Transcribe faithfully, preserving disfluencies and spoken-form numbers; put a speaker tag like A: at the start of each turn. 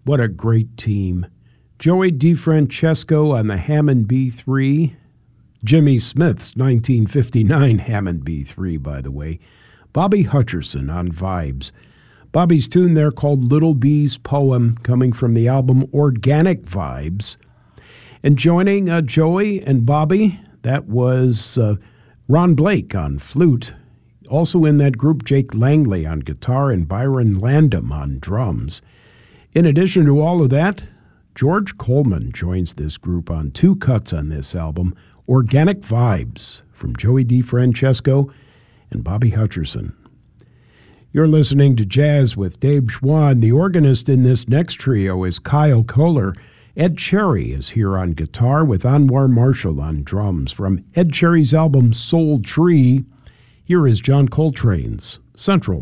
A: What a great team. Joey DeFrancesco on the Hammond B three. Jimmy Smith's nineteen fifty-nine Hammond B three, by the way. Bobby Hutcherson on vibes. Bobby's tune there called Little Bee's Poem, coming from the album Organic Vibes. And joining uh, Joey and Bobby, that was uh, Ron Blake on flute. Also in that group, Jake Langley on guitar and Byron Landam on drums. In addition to all of that, George Coleman joins this group on two cuts on this album, Organic Vibes, from Joey DeFrancesco and Bobby Hutcherson. You're listening to Jazz with Dave Schwann. The organist in this next trio is Kyle Kohler. Ed Cherry is here on guitar with Anwar Marshall on drums. From Ed Cherry's album Soul Tree, here is John Coltrane's Central